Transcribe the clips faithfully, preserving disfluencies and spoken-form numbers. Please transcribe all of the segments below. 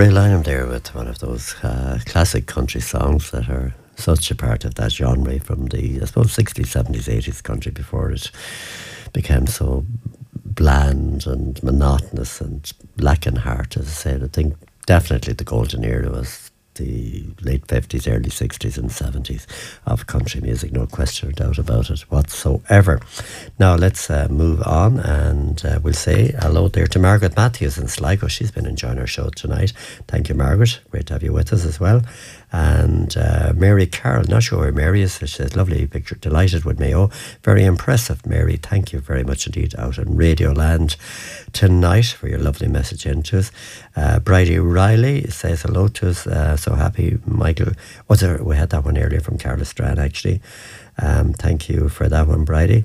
Ray Lynham there with one of those uh, classic country songs that are such a part of that genre from the, I suppose, sixties, seventies, eighties country before it became so bland and monotonous and lacking heart, as I said. I think definitely the golden era was the late fifties, early sixties and seventies of country music, no question or doubt about it whatsoever. Now let's uh, move on, and uh, we'll say hello there to Margaret Matthews in Sligo. She's been enjoying our show tonight. Thank you, Margaret. Great to have you with us as well. And uh, Mary Carroll, not sure where Mary is. She says, lovely picture, delighted with Mayo. Very impressive, Mary. Thank you very much indeed out in Radio Land tonight for your lovely message into us. Uh, Bridie Riley says hello to us. Uh, so happy, Michael. Was there, we had that one earlier from Carla Strand, actually. Um, thank you for that one, Bridie.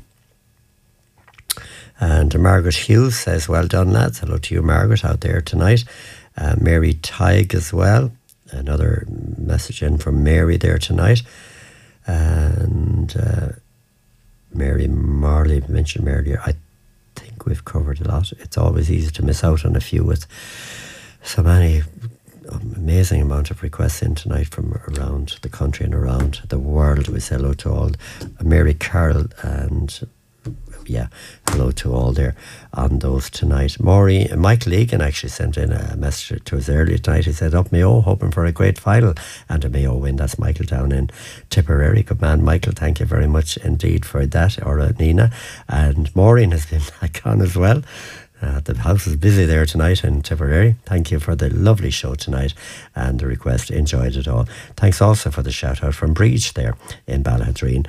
And Margaret Hughes says, well done, lads. Hello to you, Margaret, out there tonight. Uh, Mary Tighe as well. Another message in from Mary there tonight. And uh, Mary Marley mentioned earlier. I think we've covered a lot. It's always easy to miss out on a few with so many amazing amount of requests in tonight from around the country and around the world. We say hello to all. Mary Carroll and yeah, hello to all there on those tonight. Maury, Michael Egan actually sent in a message to us earlier tonight. He said, up Mayo, hoping for a great final and a Mayo win. That's Michael down in Tipperary. Good man, Michael. Thank you very much indeed for that. Or uh, Nina. And Maureen has been back on as well. Uh, the house is busy there tonight in Tipperary. Thank you for the lovely show tonight and the request. Enjoyed it all. Thanks also for the shout out from Breach there in Ballahadreen.